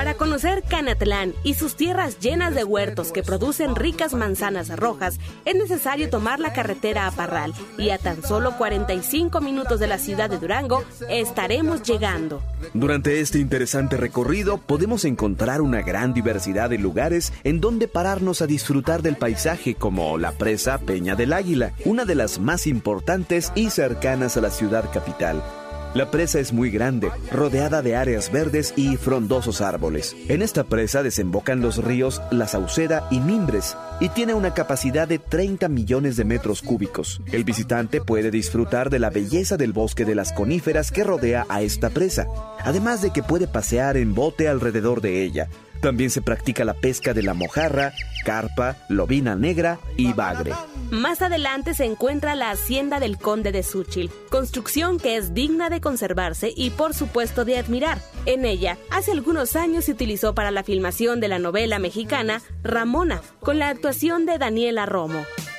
Para conocer Canatlán y sus tierras llenas de huertos que producen ricas manzanas rojas, es necesario tomar la carretera a Parral, y a tan solo 45 minutos de la ciudad de Durango estaremos llegando. Durante este interesante recorrido podemos encontrar una gran diversidad de lugares en donde pararnos a disfrutar del paisaje, como la presa Peña del Águila, una de las más importantes y cercanas a la ciudad capital. La presa es muy grande, rodeada de áreas verdes y frondosos árboles. En esta presa desembocan los ríos La Sauceda y Mimbres y tiene una capacidad de 30 millones de metros cúbicos. El visitante puede disfrutar de la belleza del bosque de las coníferas que rodea a esta presa, además de que puede pasear en bote alrededor de ella. También se practica la pesca de la mojarra, carpa, lobina negra y bagre. Más adelante se encuentra la Hacienda del Conde de Xúchitl, construcción que es digna de conservarse y por supuesto de admirar. En ella, hace algunos años se utilizó para la filmación de la novela mexicana Ramona, con la actuación de Daniela Romo.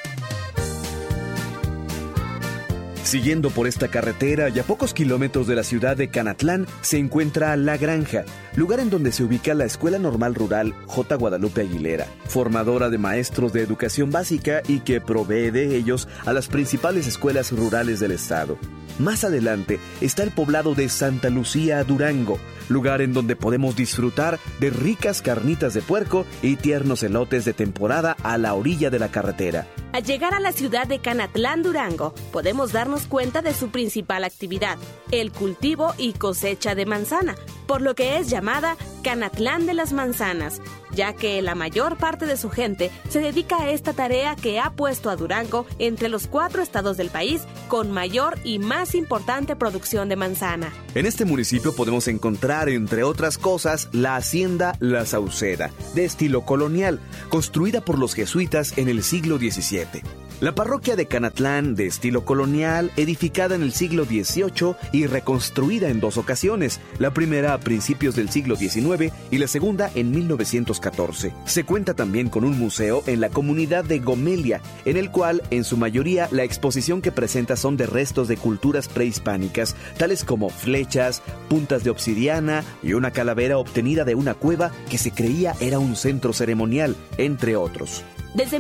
Siguiendo por esta carretera y a pocos kilómetros de la ciudad de Canatlán se encuentra La Granja, lugar en donde se ubica la Escuela Normal Rural J. Guadalupe Aguilera, formadora de maestros de educación básica y que provee de ellos a las principales escuelas rurales del estado. Más adelante está el poblado de Santa Lucía, Durango, lugar en donde podemos disfrutar de ricas carnitas de puerco y tiernos elotes de temporada a la orilla de la carretera. Al llegar a la ciudad de Canatlán, Durango, podemos darnos cuenta de su principal actividad, el cultivo y cosecha de manzana, por lo que es llamada Canatlán de las Manzanas, ya que la mayor parte de su gente se dedica a esta tarea que ha puesto a Durango entre los 4 estados del país con mayor y más importante producción de manzana. En este municipio podemos encontrar, entre otras cosas, la Hacienda La Sauceda, de estilo colonial, construida por los jesuitas en el siglo XVII. La parroquia de Canatlán, de estilo colonial, edificada en el siglo XVIII y reconstruida en 2 ocasiones, la primera a principios del siglo XIX y la segunda en 1914. Se cuenta también con un museo en la comunidad de Gomelia, en el cual, en su mayoría, la exposición que presenta son de restos de culturas prehispánicas, tales como flechas, puntas de obsidiana y una calavera obtenida de una cueva que se creía era un centro ceremonial, entre otros. Desde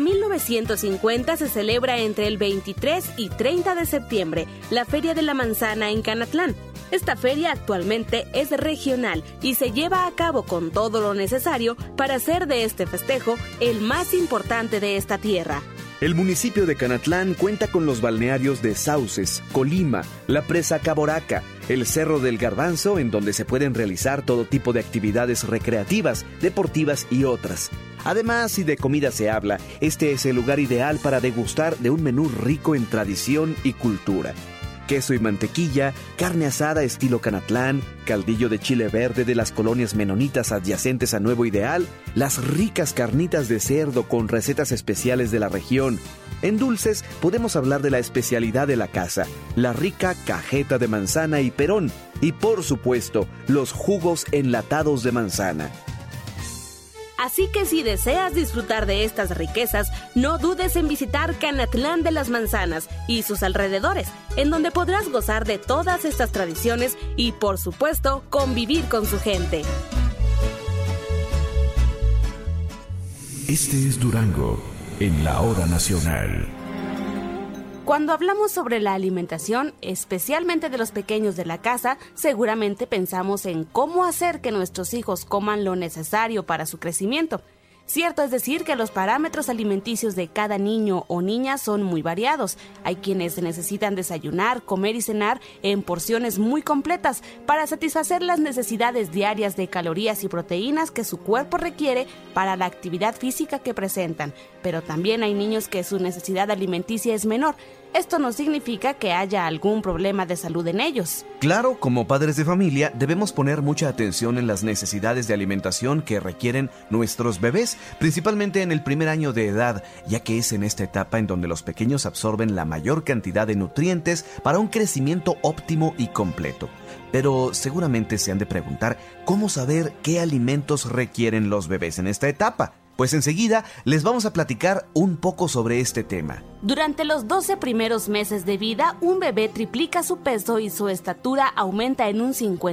1950 se celebra entre el 23 y 30 de septiembre la Feria de la Manzana en Canatlán. Esta feria actualmente es regional y se lleva a cabo con todo lo necesario para hacer de este festejo el más importante de esta tierra. El municipio de Canatlán cuenta con los balnearios de Sauces, Colima, la presa Caboraca, el Cerro del Garbanzo, en donde se pueden realizar todo tipo de actividades recreativas, deportivas y otras. Además, si de comida se habla, este es el lugar ideal para degustar de un menú rico en tradición y cultura. Queso y mantequilla, carne asada estilo Canatlán, caldillo de chile verde de las colonias menonitas adyacentes a Nuevo Ideal, las ricas carnitas de cerdo con recetas especiales de la región. En dulces podemos hablar de la especialidad de la casa, la rica cajeta de manzana y perón, y por supuesto, los jugos enlatados de manzana. Así que si deseas disfrutar de estas riquezas, no dudes en visitar Canatlán de las Manzanas y sus alrededores, en donde podrás gozar de todas estas tradiciones y, por supuesto, convivir con su gente. Este es Durango, en la Hora Nacional. Cuando hablamos sobre la alimentación, especialmente de los pequeños de la casa, seguramente pensamos en cómo hacer que nuestros hijos coman lo necesario para su crecimiento. Cierto es decir que los parámetros alimenticios de cada niño o niña son muy variados. Hay quienes necesitan desayunar, comer y cenar en porciones muy completas para satisfacer las necesidades diarias de calorías y proteínas que su cuerpo requiere para la actividad física que presentan. Pero también hay niños que su necesidad alimenticia es menor. Esto no significa que haya algún problema de salud en ellos. Claro, como padres de familia, debemos poner mucha atención en las necesidades de alimentación que requieren nuestros bebés, principalmente en el primer año de edad, ya que es en esta etapa en donde los pequeños absorben la mayor cantidad de nutrientes para un crecimiento óptimo y completo. Pero seguramente se han de preguntar, ¿cómo saber qué alimentos requieren los bebés en esta etapa? Pues enseguida les vamos a platicar un poco sobre este tema. Durante los 12 primeros meses de vida, un bebé triplica su peso y su estatura aumenta en un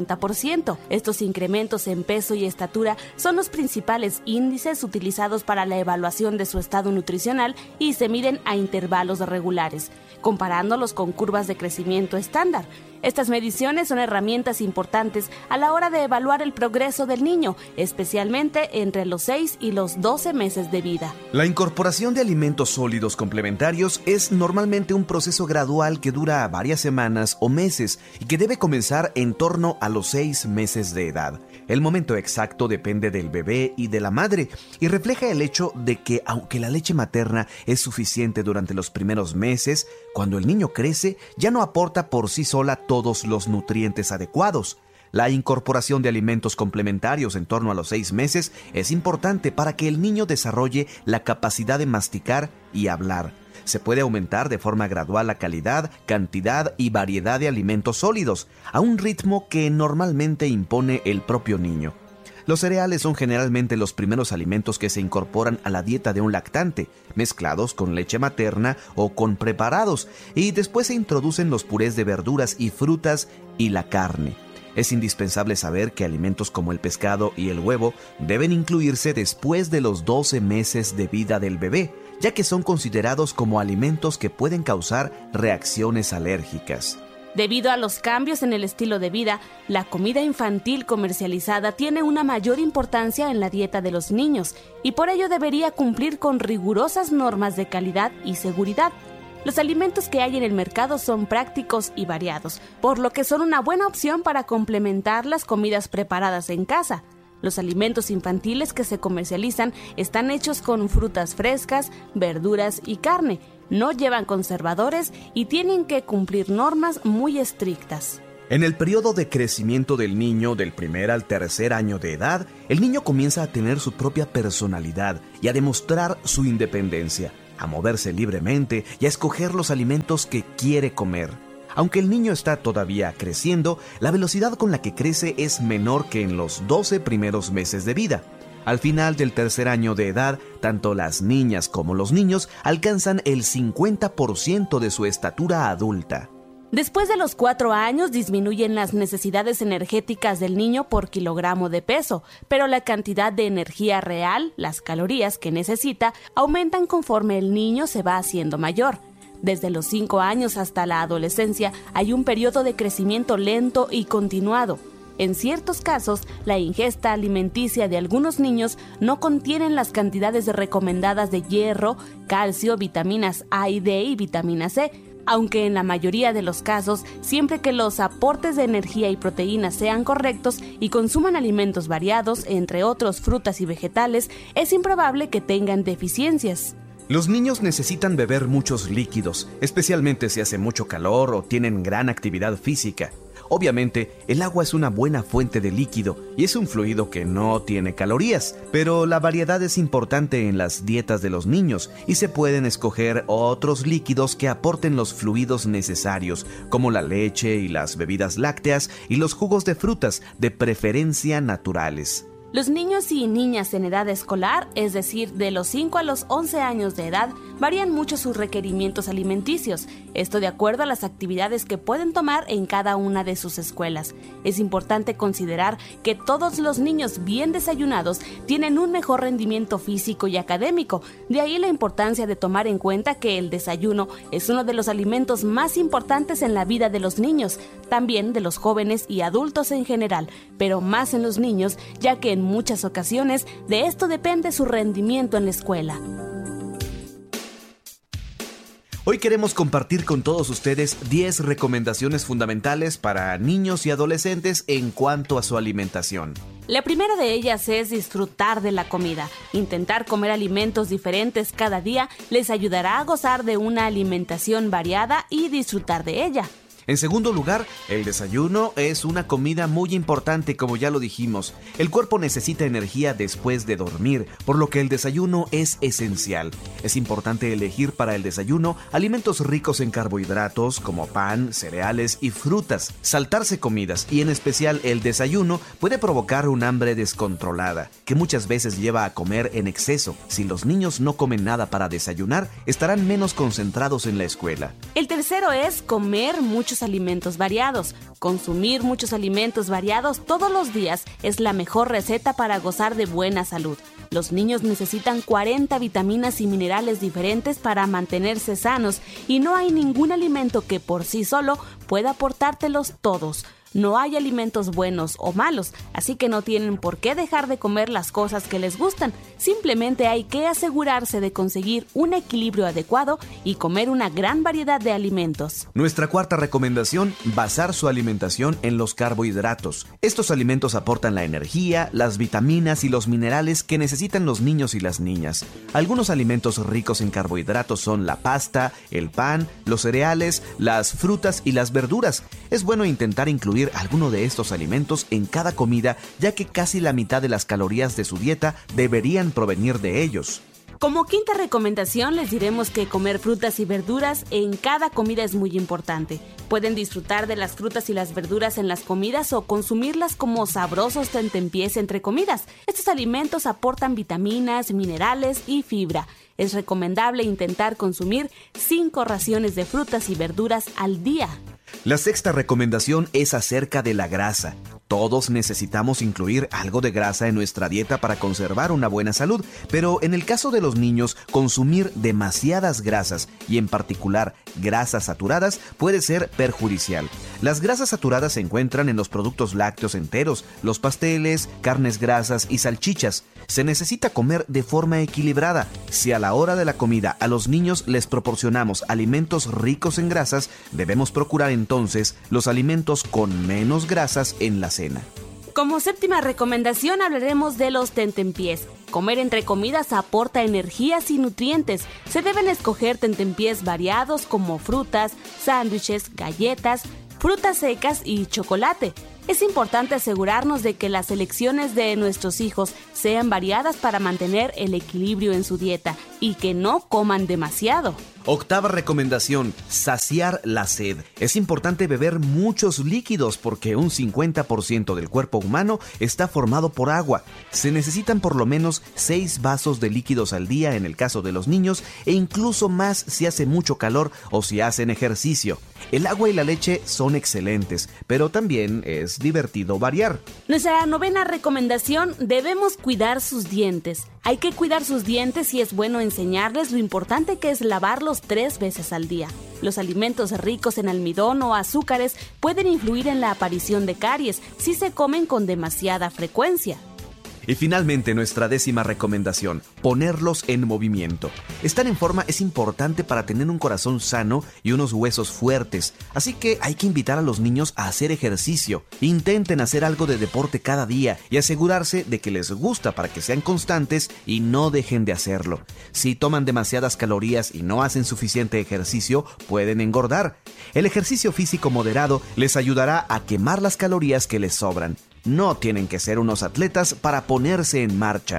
50%. Estos incrementos en peso y estatura son los principales índices utilizados para la evaluación de su estado nutricional y se miden a intervalos regulares, comparándolos con curvas de crecimiento estándar. Estas mediciones son herramientas importantes a la hora de evaluar el progreso del niño, especialmente entre los 6 y los 12 meses de vida. La incorporación de alimentos sólidos complementarios es normalmente un proceso gradual que dura varias semanas o meses y que debe comenzar en torno a los 6 meses de edad. El momento exacto depende del bebé y de la madre y refleja el hecho de que, aunque la leche materna es suficiente durante los primeros meses, cuando el niño crece ya no aporta por sí sola todos los nutrientes adecuados. La incorporación de alimentos complementarios en torno a los 6 meses es importante para que el niño desarrolle la capacidad de masticar y hablar. Se puede aumentar de forma gradual la calidad, cantidad y variedad de alimentos sólidos, a un ritmo que normalmente impone el propio niño. Los cereales son generalmente los primeros alimentos que se incorporan a la dieta de un lactante, mezclados con leche materna o con preparados, y después se introducen los purés de verduras y frutas y la carne. Es indispensable saber que alimentos como el pescado y el huevo deben incluirse después de los 12 meses de vida del bebé, ya que son considerados como alimentos que pueden causar reacciones alérgicas. Debido a los cambios en el estilo de vida, la comida infantil comercializada tiene una mayor importancia en la dieta de los niños y por ello debería cumplir con rigurosas normas de calidad y seguridad. Los alimentos que hay en el mercado son prácticos y variados, por lo que son una buena opción para complementar las comidas preparadas en casa. Los alimentos infantiles que se comercializan están hechos con frutas frescas, verduras y carne. No llevan conservadores y tienen que cumplir normas muy estrictas. En el periodo de crecimiento del niño, del primer al tercer año de edad, el niño comienza a tener su propia personalidad y a demostrar su independencia, a moverse libremente y a escoger los alimentos que quiere comer. Aunque el niño está todavía creciendo, la velocidad con la que crece es menor que en los 12 primeros meses de vida. Al final del tercer año de edad, tanto las niñas como los niños alcanzan el 50% de su estatura adulta. Después de los 4 años disminuyen las necesidades energéticas del niño por kilogramo de peso, pero la cantidad de energía real, las calorías que necesita, aumentan conforme el niño se va haciendo mayor. Desde los 5 años hasta la adolescencia hay un periodo de crecimiento lento y continuado. En ciertos casos, la ingesta alimenticia de algunos niños no contienen las cantidades recomendadas de hierro, calcio, vitaminas A y D y vitamina C, aunque en la mayoría de los casos, siempre que los aportes de energía y proteínas sean correctos y consuman alimentos variados, entre otros frutas y vegetales, es improbable que tengan deficiencias. Los niños necesitan beber muchos líquidos, especialmente si hace mucho calor o tienen gran actividad física. Obviamente, el agua es una buena fuente de líquido y es un fluido que no tiene calorías, pero la variedad es importante en las dietas de los niños y se pueden escoger otros líquidos que aporten los fluidos necesarios, como la leche y las bebidas lácteas y los jugos de frutas, de preferencia naturales. Los niños y niñas en edad escolar, es decir, de los 5 a los 11 años de edad, varían mucho sus requerimientos alimenticios, esto de acuerdo a las actividades que pueden tomar en cada una de sus escuelas. Es importante considerar que todos los niños bien desayunados tienen un mejor rendimiento físico y académico, de ahí la importancia de tomar en cuenta que el desayuno es uno de los alimentos más importantes en la vida de los niños, también de los jóvenes y adultos en general, pero más en los niños, ya que en muchas ocasiones de esto depende su rendimiento en la escuela. Hoy queremos compartir con todos ustedes 10 recomendaciones fundamentales para niños y adolescentes en cuanto a su alimentación. La primera de ellas es disfrutar de la comida. Intentar comer alimentos diferentes cada día les ayudará a gozar de una alimentación variada y disfrutar de ella. En segundo lugar, el desayuno es una comida muy importante, como ya lo dijimos. El cuerpo necesita energía después de dormir, por lo que el desayuno es esencial. Es importante elegir para el desayuno alimentos ricos en carbohidratos como pan, cereales y frutas. Saltarse comidas, y en especial el desayuno, puede provocar un hambre descontrolada, que muchas veces lleva a comer en exceso. Si los niños no comen nada para desayunar, estarán menos concentrados en la escuela. El tercero es comer muchos alimentos variados. Consumir muchos alimentos variados todos los días es la mejor receta para gozar de buena salud. Los niños necesitan 40 vitaminas y minerales diferentes para mantenerse sanos y no hay ningún alimento que por sí solo pueda aportártelos todos. No hay alimentos buenos o malos, así que no tienen por qué dejar de comer las cosas que les gustan. Simplemente hay que asegurarse de conseguir un equilibrio adecuado y comer una gran variedad de alimentos. Nuestra cuarta recomendación: basar su alimentación en los carbohidratos. Estos alimentos aportan la energía, las vitaminas y los minerales que necesitan los niños y las niñas. Algunos alimentos ricos en carbohidratos son la pasta, el pan, los cereales, las frutas y las verduras. Es bueno intentar incluir alguno de estos alimentos en cada comida, ya que casi la mitad de las calorías de su dieta deberían provenir de ellos. Como quinta recomendación, les diremos que comer frutas y verduras en cada comida es muy importante. Pueden disfrutar de las frutas y las verduras en las comidas o consumirlas como sabrosos tentempiés entre comidas. Estos alimentos aportan vitaminas, minerales y fibra. Es recomendable intentar consumir 5 raciones de frutas y verduras al día. La sexta recomendación es acerca de la grasa. Todos necesitamos incluir algo de grasa en nuestra dieta para conservar una buena salud, pero en el caso de los niños, consumir demasiadas grasas, y en particular grasas saturadas, puede ser perjudicial. Las grasas saturadas se encuentran en los productos lácteos enteros, los pasteles, carnes grasas y salchichas. Se necesita comer de forma equilibrada. Si a la hora de la comida a los niños les proporcionamos alimentos ricos en grasas, debemos procurar entonces los alimentos con menos grasas en la cena. Como séptima recomendación hablaremos de los tentempiés. Comer entre comidas aporta energías y nutrientes. Se deben escoger tentempiés variados como frutas, sándwiches, galletas, frutas secas y chocolate. Es importante asegurarnos de que las elecciones de nuestros hijos sean variadas para mantener el equilibrio en su dieta y que no coman demasiado. Octava recomendación: saciar la sed. Es importante beber muchos líquidos porque un 50% del cuerpo humano está formado por agua. Se necesitan por lo menos 6 vasos de líquidos al día en el caso de los niños, e incluso más si hace mucho calor o si hacen ejercicio. El agua y la leche son excelentes, pero también es divertido variar. Nuestra novena recomendación: debemos cuidar sus dientes. Hay que cuidar sus dientes y es bueno enseñarles lo importante que es lavarlos 3 veces al día. Los alimentos ricos en almidón o azúcares pueden influir en la aparición de caries si se comen con demasiada frecuencia. Y finalmente, nuestra 10ª recomendación: ponerlos en movimiento. Estar en forma es importante para tener un corazón sano y unos huesos fuertes, así que hay que invitar a los niños a hacer ejercicio. Intenten hacer algo de deporte cada día y asegurarse de que les gusta para que sean constantes y no dejen de hacerlo. Si toman demasiadas calorías y no hacen suficiente ejercicio, pueden engordar. El ejercicio físico moderado les ayudará a quemar las calorías que les sobran. No tienen que ser unos atletas para ponerse en marcha.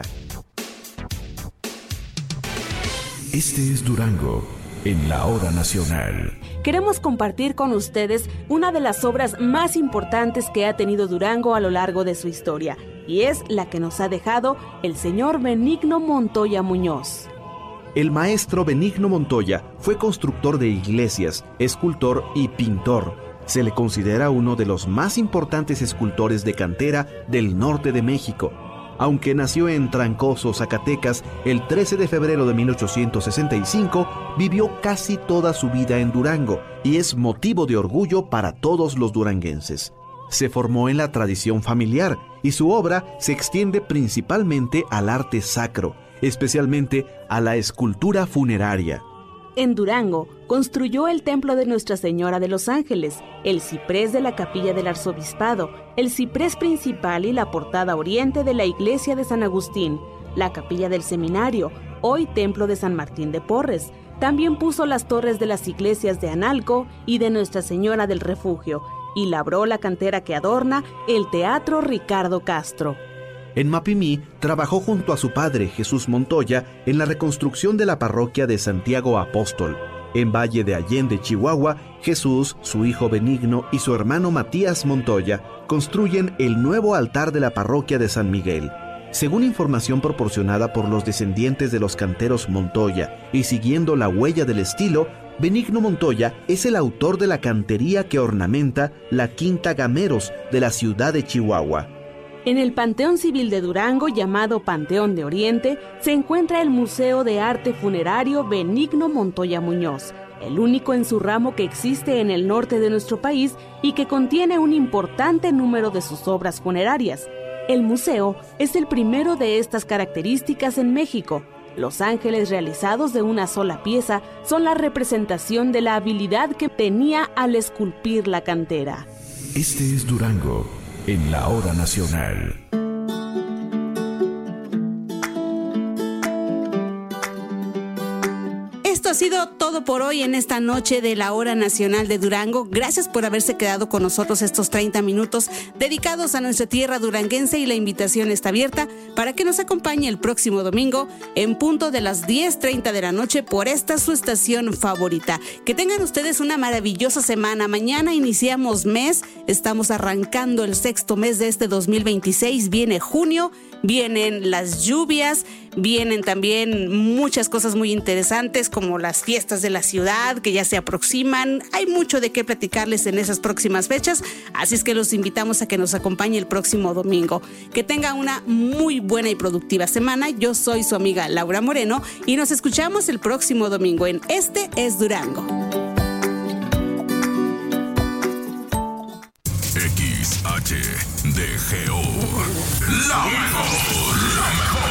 Este es Durango, en la Hora Nacional. Queremos compartir con ustedes una de las obras más importantes que ha tenido Durango a lo largo de su historia, y es la que nos ha dejado el señor Benigno Montoya Muñoz. El maestro Benigno Montoya fue constructor de iglesias, escultor y pintor. Se le considera uno de los más importantes escultores de cantera del norte de México. Aunque nació en Trancoso, Zacatecas, el 13 de febrero de 1865, vivió casi toda su vida en Durango y es motivo de orgullo para todos los duranguenses. Se formó en la tradición familiar y su obra se extiende principalmente al arte sacro, especialmente a la escultura funeraria. En Durango, construyó el templo de Nuestra Señora de los Ángeles, el ciprés de la capilla del arzobispado, el ciprés principal y la portada oriente de la iglesia de San Agustín, la capilla del seminario, hoy templo de San Martín de Porres. También puso las torres de las iglesias de Analco y de Nuestra Señora del Refugio, y labró la cantera que adorna el Teatro Ricardo Castro. En Mapimí trabajó junto a su padre, Jesús Montoya, en la reconstrucción de la parroquia de Santiago Apóstol. En Valle de Allende, Chihuahua, Jesús, su hijo Benigno y su hermano Matías Montoya construyen el nuevo altar de la parroquia de San Miguel. Según información proporcionada por los descendientes de los canteros Montoya y siguiendo la huella del estilo, Benigno Montoya es el autor de la cantería que ornamenta la Quinta Gameros de la ciudad de Chihuahua. En el Panteón Civil de Durango, llamado Panteón de Oriente, se encuentra el Museo de Arte Funerario Benigno Montoya Muñoz, el único en su ramo que existe en el norte de nuestro país y que contiene un importante número de sus obras funerarias. El museo es el primero de estas características en México. Los ángeles realizados de una sola pieza son la representación de la habilidad que tenía al esculpir la cantera. Este es Durango, en la Hora Nacional. Esto ha sido todo por hoy en esta noche de la Hora Nacional de Durango. Gracias por haberse quedado con nosotros estos 30 minutos dedicados a nuestra tierra duranguense, y la invitación está abierta para que nos acompañe el próximo domingo en punto de las 10:30 de la noche por esta su estación favorita. Que tengan ustedes una maravillosa semana. Mañana iniciamos mes, estamos arrancando el 6º mes de este 2026, viene junio, vienen las lluvias, vienen también muchas cosas muy interesantes como las fiestas de la ciudad que ya se aproximan. Hay mucho de qué platicarles en esas próximas fechas, así es que los invitamos a que nos acompañe el próximo domingo. Que tenga una muy buena y productiva semana. Yo soy su amiga Laura Moreno y nos escuchamos el próximo domingo en Este es Durango. XHDGO, la mejor.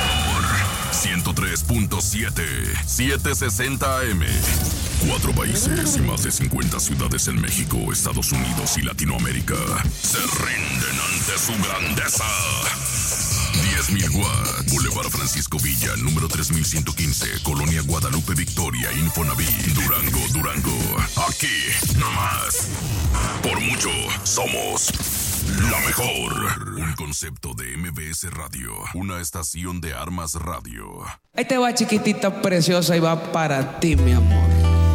103.7, 760 AM. 4 países y más de 50 ciudades en México, Estados Unidos y Latinoamérica se rinden ante su grandeza. 10.000 watts. Boulevard Francisco Villa, número 3115, Colonia Guadalupe Victoria, Infonavit, Durango. Aquí, nomás. Por mucho, somos la mejor. Un concepto de MBS Radio, una estación de Armas Radio. Ahí te va, chiquitita preciosa, y va para ti, mi amor.